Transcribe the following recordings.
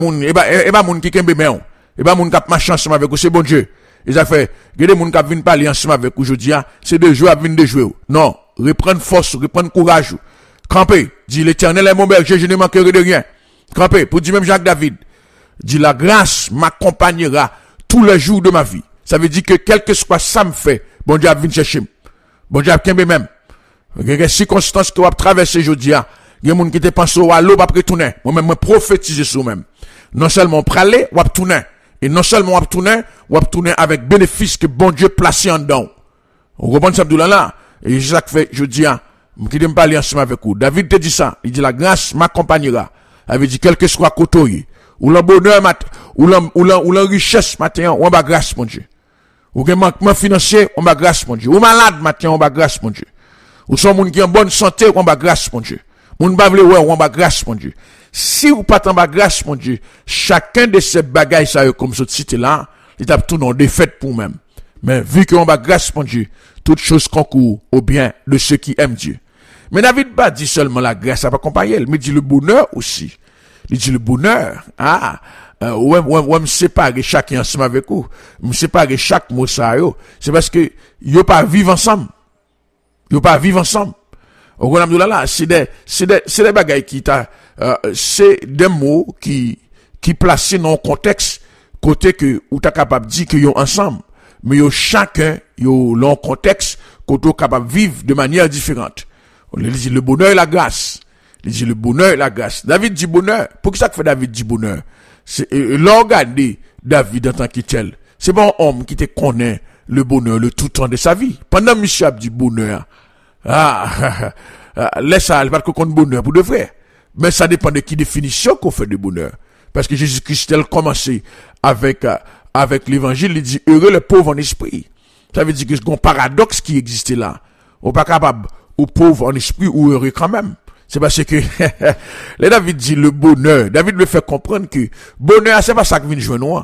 moun, et pas moun qui kembe men, et pas moun qui a marché ensemble avec vous, c'est bon Dieu. Ils a fait, regardez moun qui a vinn parler ensemble avec vous aujourd'hui, c'est de jouer à venir de jouer. Non, reprendre force, reprendre courage. Campez, dit l'Éternel est mon berger, je ne manquerai de rien. Campez, pour dire même Jacques David, dit la grâce m'accompagnera tous les jours de ma vie. Ça veut dire que quel que soit ça me fait, bon Dieu a vinn chercher. Bon Dieu a kembe même. Il y a des circonstances que vous avez traversées aujourd'hui, il y a des gens qui te pensent à l'eau, pas retourner. Moi-même, je prophétise sur moi-même. Non seulement praler, ou tourner. Et non seulement ou tourner avec bénéfice que bon Dieu placé en dedans. On comprend ça, là. Et c'est ça que fait, je dis, qui me parler ensemble avec vous. David te dit ça. Il dit, la grâce m'accompagnera. Il veut dire, quel que soit côté, ou le bonheur, ou la richesse, matin, on va grâce, mon Dieu. Ou un manquement financier, on va grâce, mon Dieu. Ou malade, matin, on va grâce, mon Dieu. Ou son moun qui en bonne santé, on va grâce, mon Dieu. Moun bavle ouais, on va grâce, mon Dieu. Si ou pas en bas grâce, mon Dieu, chacun de ces bagailles, ça, comme ce cité là, il tape tout non défaite pour même. Mais vu qu'on va grâce, mon Dieu, toutes choses concourent au bien de ceux qui aiment Dieu. Mais David pas dit seulement la grâce, ça va accompagner, mais il dit le bonheur aussi. Il dit le bonheur, ouais, me séparer chacun ensemble avec vous. Me séparer chaque mot ça, c'est parce que, yo pas vivre ensemble. Yo pas vivre ensemble. Au grand là, c'est des bagailles qui c'est des mots qui placés dans un contexte, côté que, ou t'as capable de dire que yo ensemble. Mais yo chacun, yo, dans un contexte, côté capable de vivre de manière différente. On lui dit le bonheur et la grâce. Il dit le bonheur et la grâce. David dit bonheur. Pour qui ça que fait David dit bonheur? C'est, regardez David en tant que tel. C'est bon homme qui te connaît le bonheur le tout temps de sa vie. Pendant monsieur a dit bonheur. Laisse ça, pas qu'on compte bonheur pour de vrai. Mais ça dépend de qui définition qu'on fait de bonheur. Parce que Jésus-Christ, elle commencé avec l'évangile, il dit heureux le pauvre en esprit. Ça veut dire que c'est un paradoxe qui existait là. On pas capable, ou pauvre en esprit, ou heureux quand même. C'est parce que, les David dit le bonheur. David le fait comprendre que bonheur, c'est pas ça qui vient de joindre.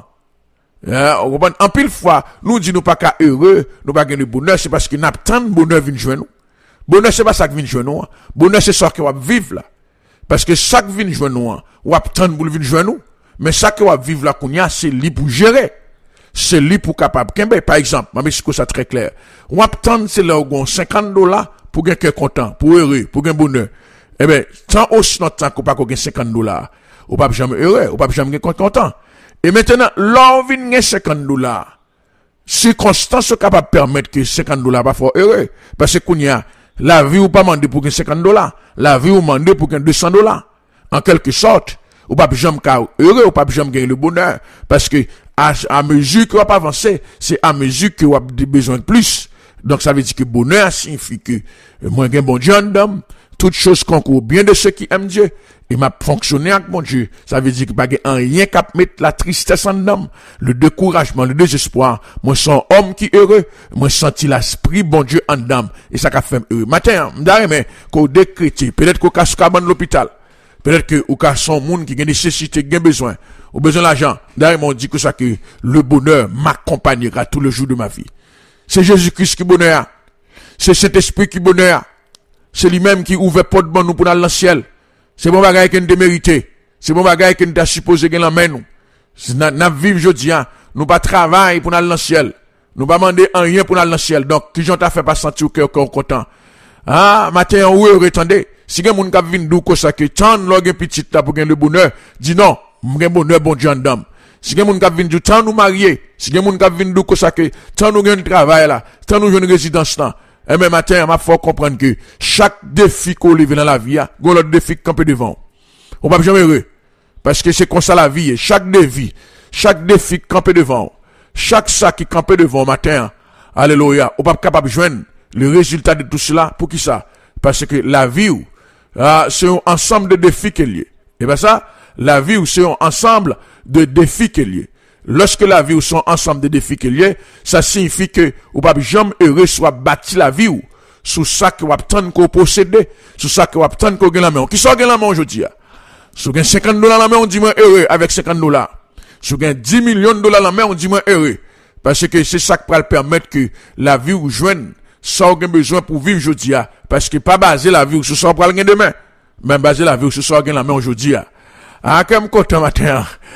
On comprend, en pile fois, nous disons pas qu'à heureux, nous pas gagner bonheur, c'est parce que n'a tant de bonheur vient de joindre. Bonheur, c'est pas ça qui vient de joindre. Bonheur, c'est ça que va vivre là. Parce que ça qui vient de joindre, ou tant pour venir joindre. Mais ça que va vivre là, c'est lui pour gérer. C'est lui pour capable. Par exemple, ma m'explique ça très clair. Ou tant c'est là où $50 pour gagner content, pour heureux, pour gagner bonheur. Eh ben, tant aussi longtemps qu'on pas gagner $50, ou pas jamais heureux, ou pas jamais content. Et maintenant, l'on vient gagner $50. Circonstances sont capables de permettre que $50 pas fort heureux. Parce que qu'on y a, la vie ou pas mandé pour gagner $50. La vie ou mandé pour gagner $200. En quelque sorte, ou pas jamais heureux, ou pas jamais gagner le bonheur. Parce que, à mesure qu'on va avancer, c'est à mesure qu'on a besoin de plus. Donc, ça veut dire que bonheur signifie que, moi, j'ai bon Dieu en d'homme, toutes choses concourent bien de ceux qui aiment Dieu. Et m'a fonctionné avec mon Dieu. Ça veut dire qu'il n'y a pas rien qu'à mettre la tristesse en homme, le découragement, le désespoir. Moi, son homme qui est heureux. Moi, senti l'esprit, bon Dieu, en dame. Et ça qu'a fait heureux. Matin, mais, qu'on décrète, peut-être qu'on casse cabane de l'hôpital. Peut-être que, ou casse son monde qui a nécessité, qui a besoin. Ou besoin d'argent. D'ailleurs, on dit que ça que le bonheur m'accompagnera tout le jour de ma vie. C'est Jésus-Christ qui bonheur. C'est cet esprit qui bonheur. C'est lui-même qui ouvre porte bon nous pour aller dans le ciel. C'est bon bagage qui nous démérité. C'est bon bagage qui nous a supposé gagner la main nous. N'a vivre jodi an, nous pas travail pour aller dans le ciel. Nous pas demander rien pour aller dans le ciel. Donc qui j'en t'a fait pas sentir que content. Matin ou heureux attendez. Si gen moun k'ap vinn dou ko ça que tant log petit là pour gagner le bonheur, dis non, m'gen bonheur bon Dieu en dame. Si gen moun k'ap vinn dou tant nous marier, si gen moun k'ap vinn dou ko ça que tant nous gagne travail là, tant nous une résidence là. Et même matin, m'a faut comprendre que chaque défi qu'on livre dans la vie, gon l'autre défi camper devant. On pas jamais heureux. Parce que c'est comme ça la vie, chaque défi camper devant. Chaque sac qui camper devant matin. Alléluia, on pas capable de joindre le résultat de tout cela pour qui ça? Parce que la vie c'est un ensemble de défis qu'il y a. Et ben ça, la vie c'est un ensemble de défis qu'il y a. Lorsque la vie ou son ensemble de défis qu'il y a, ça signifie que ou pas jamais heureux soit bâti la vie ou sous ça que ou attendre qu'on posséder, sous ça que ou attendre qu'on gagne la main. Qui soit gagne la main aujourd'hui? Sous gagne $50 la main, on dit moins heureux avec $50. Sous gagne $10 millions la main, on dit moins heureux. Parce que c'est ça qui peut permettre que la vie ou joigne ça ou gagne besoin pour vivre aujourd'hui. Parce que pas baser la vie ou sur ça pour gagner demain. Même baser la vie ou sur ça gagne la main aujourd'hui. Ah, comme content matin.